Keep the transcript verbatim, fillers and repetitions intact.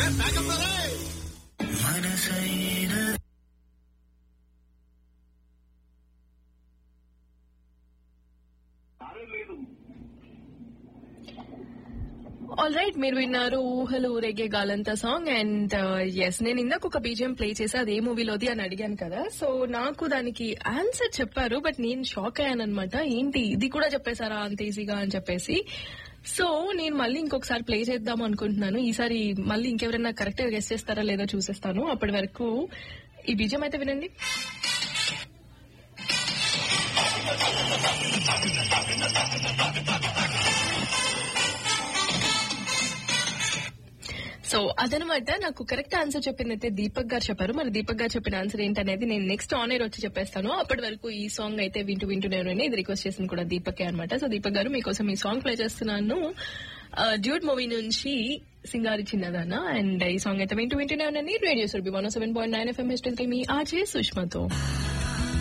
All right, మీరు విన్నారు ఊహలు ఊరేగే గాలంతా సాంగ్. అండ్ ఎస్, నేను ఇందాక ఒక బీజిఎం ప్లే చేసి అది ఏ మూవీలోది అని అడిగాను కదా. సో నాకు దానికి ఆన్సర్ చెప్పారు, బట్ నేను షాక్ అయ్యాను అనమాట. ఏంటి ఇది కూడా చెప్పేశారా అంత ఈజీగా అని చెప్పేసి. సో నేను మళ్ళీ ఇంకొకసారి ప్లే చేద్దాం అనుకుంటున్నాను. ఈసారి మళ్ళీ ఇంకెవరైనా కరెక్ట్ గా గెస్ చేస్తారా లేదో చూసేస్తాను. అప్పటి వరకు ఈ బీజిఎం అయితే వినండి. సో అదనమాట, నాకు కరెక్ట్ ఆన్సర్ చెప్పింది అయితే దీపక్ గారు చెప్పారు. మరి దీపక్ గారు చెప్పిన ఆన్సర్ ఏంటనేది నేను నెక్స్ట్ ఆన్ ఎయిర్ వచ్చి చెప్పేస్తాను. అప్పటి వరకు ఈ సాంగ్ అయితే వింటూ వింటూనే ఇది రిక్వెస్ట్ చేసింది కూడా దీపకే అనమాట. సో దీపక్ గారు మీకోసం ఈ సాంగ్ ప్లే చేస్తున్నాను, డ్యూట్ మూవీ నుంచి సింగారి చిన్నదానా. అండ్ ఈ సాంగ్ అయితే వింటూ వింటూనే ఉండండి. Radio Surabhi one seven point nine FM HL మీ ఆర్జే సుష్మతో.